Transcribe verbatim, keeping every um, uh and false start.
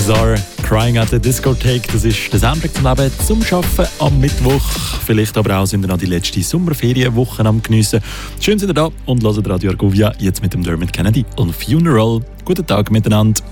Balthazar, Crying at the Discotheque. Das ist der Soundtrack zum Leben, zum Arbeiten am Mittwoch. Vielleicht aber auch sind wir noch die letzte Sommerferienwoche am Geniessen. Schön, sind ihr da und hört Radio Argovia jetzt mit dem Dermot Kennedy und Funeral. Guten Tag miteinander.